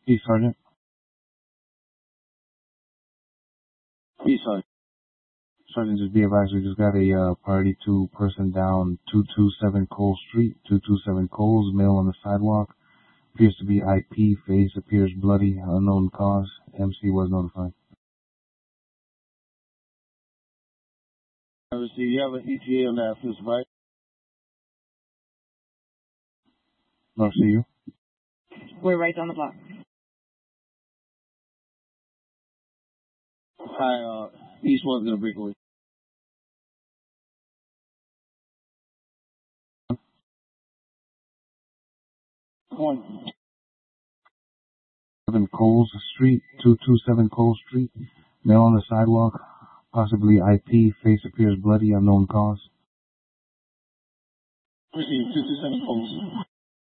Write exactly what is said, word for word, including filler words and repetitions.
Hey, Sergeant. Yes, sir. Sergeant, just be advised, we just got a uh, priority two person down, two two seven Cole Street, two two seven Coles, male on the sidewalk. Appears to be I P, face appears bloody, unknown cause. M C was notified. I received. You have an E T A on that office, right? No, see you. We're right down the block. Hi, uh, East one's gonna break away. One. seven Coles Street, two two seven Cole Street, male on the sidewalk, possibly I P, face appears bloody, unknown cause. Received two two seven Coles.